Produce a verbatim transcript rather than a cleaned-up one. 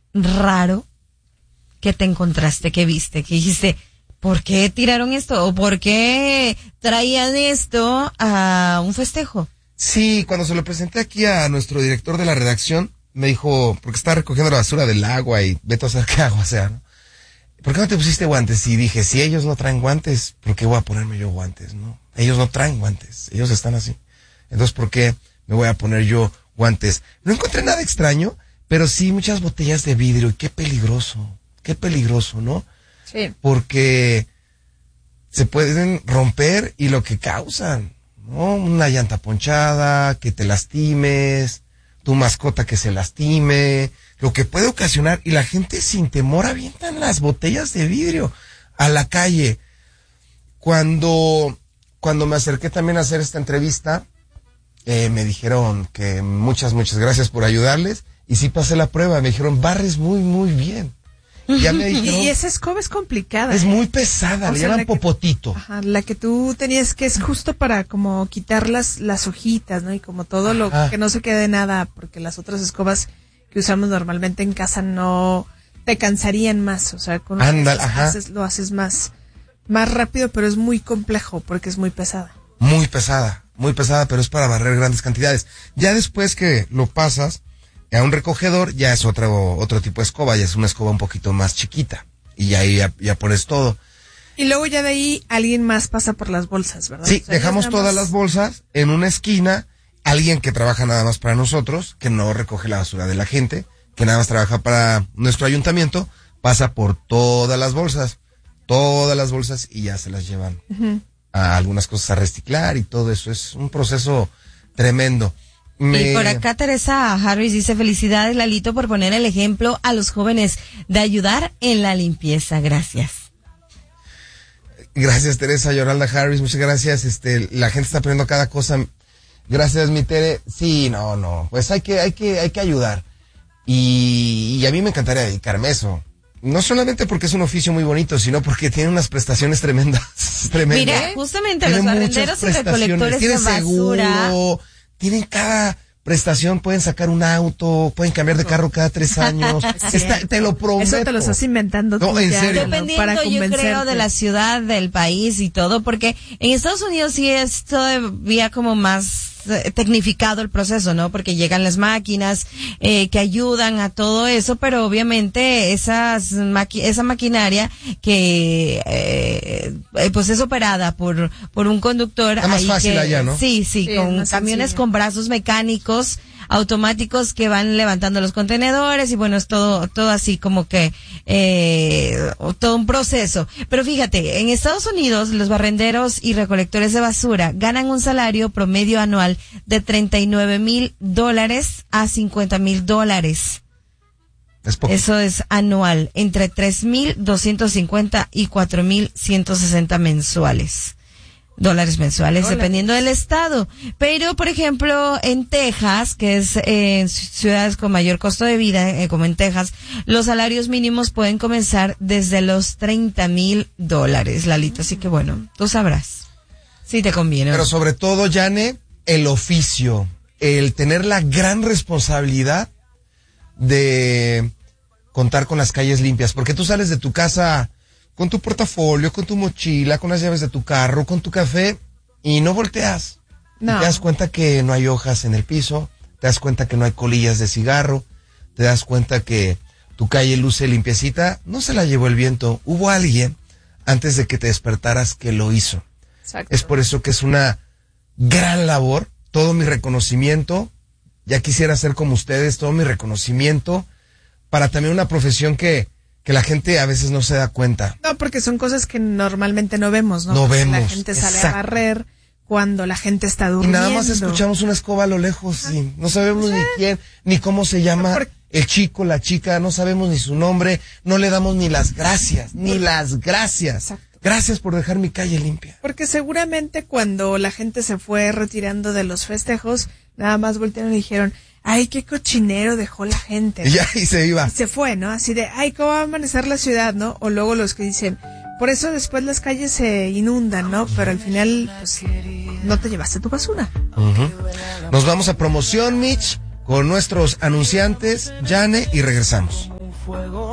raro que te encontraste, que viste, que dijiste, ¿por qué tiraron esto? ¿O por qué traían esto a un festejo? Sí, cuando se lo presenté aquí a nuestro director de la redacción, me dijo, porque estaba recogiendo la basura del agua y vete a saber qué agua sea, ¿no? ¿Por qué no te pusiste guantes? Y dije, si ellos no traen guantes, ¿por qué voy a ponerme yo guantes, no? Ellos no traen guantes, ellos están así. Entonces, ¿por qué me voy a poner yo guantes? No encontré nada extraño, pero sí muchas botellas de vidrio, y qué peligroso, qué peligroso, ¿no? Sí. Porque se pueden romper y lo que causan, ¿no? Una llanta ponchada, que te lastimes, tu mascota que se lastime, lo que puede ocasionar, y la gente sin temor avientan las botellas de vidrio a la calle. Cuando, cuando me acerqué también a hacer esta entrevista, eh, me dijeron que muchas, muchas gracias por ayudarles, y sí pasé la prueba, me dijeron, barres muy, muy bien. Ya me dijeron, y esa escoba es complicada. Es ¿eh? muy pesada, o le sea, llaman la que, popotito. Ajá, la que tú tenías que es justo para como quitar las, las hojitas, ¿no? Y como todo lo Ajá. que no se quede nada, porque las otras escobas que usamos normalmente en casa no te cansarían más, o sea, con Ándale, ajá. haces, lo haces más, más rápido, pero es muy complejo porque es muy pesada. Muy pesada, muy pesada, pero es para barrer grandes cantidades. Ya después que lo pasas a un recogedor, ya es otro, otro tipo de escoba, ya es una escoba un poquito más chiquita. Y ahí ya, ya pones todo. Y luego ya de ahí alguien más pasa por las bolsas, ¿verdad? Sí, o sea, dejamos nada todas más... las bolsas en una esquina, alguien que trabaja nada más para nosotros, que no recoge la basura de la gente, que nada más trabaja para nuestro ayuntamiento, pasa por todas las bolsas, todas las bolsas y ya se las llevan uh-huh. a algunas cosas a reciclar y todo eso. Es un proceso tremendo. Me... Y por acá Teresa Harris dice, felicidades Lalito por poner el ejemplo a los jóvenes de ayudar en la limpieza. Gracias. Gracias Teresa, Yoralda Harris, muchas gracias. Este, la gente está aprendiendo cada cosa. Gracias mi Tere. Sí, no, no, pues hay que, hay que, hay que ayudar. Y, y a mí me encantaría dedicarme a eso. No solamente porque es un oficio muy bonito, sino porque tiene unas prestaciones tremendas. tremendas. Mira, justamente los barrenderos y recolectores de basura. Seguro, tienen cada prestación, pueden sacar un auto, pueden cambiar de carro cada tres años. Está, te lo prometo. Eso te lo estás inventando tú. No, en ya, serio. Dependiendo, para yo creo, de la ciudad, del país y todo, porque en Estados Unidos sí es todavía como más eh, tecnificado el proceso, ¿no? Porque llegan las máquinas eh, que ayudan a todo eso, pero obviamente esas maqui- esa maquinaria que eh, eh, pues es operada por por un conductor. Es más fácil que, allá, ¿no? Sí, sí, Sí, con más camiones sencillo. con brazos mecánicos automáticos que van levantando los contenedores y bueno, es todo todo así como que eh, todo un proceso. Pero fíjate, en Estados Unidos los barrenderos y recolectores de basura ganan un salario promedio anual de treinta y nueve mil dólares a cincuenta mil dólares. Es poquito. Eso es anual, entre tres mil doscientos cincuenta y cuatro mil ciento sesenta mensuales. Dólares mensuales, Dólares. dependiendo del estado. Pero, por ejemplo, en Texas, que es eh, en ciudades con mayor costo de vida, eh, como en Texas, los salarios mínimos pueden comenzar desde los treinta mil dólares, Lalito. Así que bueno, tú sabrás. Sí te conviene. Pero sobre todo, Yane, el oficio, el tener la gran responsabilidad de contar con las calles limpias, porque tú sales de tu casa con tu portafolio, con tu mochila, con las llaves de tu carro, con tu café, y no volteas. No. Y te das cuenta que no hay hojas en el piso, te das cuenta que no hay colillas de cigarro, te das cuenta que tu calle luce limpiecita, no se la llevó el viento, hubo alguien antes de que te despertaras que lo hizo. Exacto. Es por eso que es una gran labor, todo mi reconocimiento, ya quisiera ser como ustedes, todo mi reconocimiento, para también una profesión que que la gente a veces no se da cuenta. No, porque son cosas que normalmente no vemos, ¿no? No Porque vemos, la gente sale exacto. a barrer cuando la gente está Y durmiendo. nada más escuchamos una escoba a lo lejos, y no sabemos ni quién, ni cómo se llama Porque- el chico, la chica, no sabemos ni su nombre, no le damos ni las gracias, ni las gracias. Exacto. Gracias por dejar mi calle limpia. Porque seguramente cuando la gente se fue retirando de los festejos, nada más voltearon y dijeron, ay, qué cochinero dejó la gente. Y ya, y se iba. Y se fue, ¿no? Así de, ay, ¿cómo va a amanecer la ciudad, no? O luego los que dicen, por eso después las calles se inundan, ¿no? Pero al final, pues, no te llevaste tu basura. Uh-huh. Nos vamos a promoción, Mitch, con nuestros anunciantes, Yane, y regresamos. fuego.